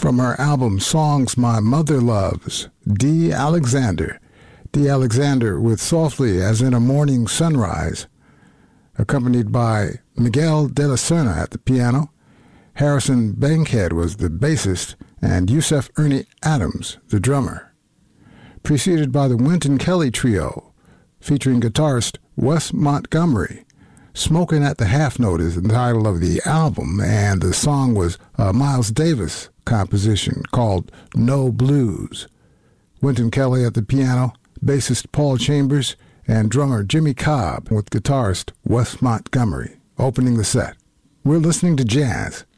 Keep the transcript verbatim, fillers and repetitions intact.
From her album Songs My Mother Loves, Dee Alexander. Dee Alexander with Softly as in a Morning Sunrise, accompanied by Miguel de la Serna at the piano. Harrison Bankhead was the bassist, and Yusef Ernie Adams, the drummer. Preceded by the Wynton Kelly Trio, featuring guitarist Wes Montgomery. Smoking at the Half Note is the title of the album, and the song was a Miles Davis composition called No Blues. Wynton Kelly at the piano, bassist Paul Chambers, and drummer Jimmy Cobb with guitarist Wes Montgomery opening the set. We're listening to jazz